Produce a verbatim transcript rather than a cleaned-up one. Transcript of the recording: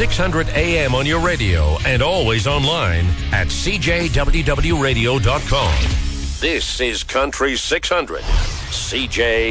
six hundred A M on your radio and always online at c j w w radio dot com. This is Country six hundred. C J